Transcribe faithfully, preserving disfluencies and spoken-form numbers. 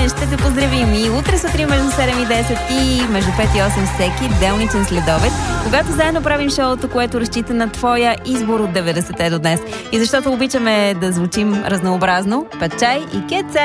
ден ще те поздравим и утре сутрин между седем и десет и между пет и осем всеки делничен следобед, когато заедно правим шоуто, което разчита на твоя избор от деветдесетте до днес. И защото обичаме да звучим разнообразно, Пачай и Кеца!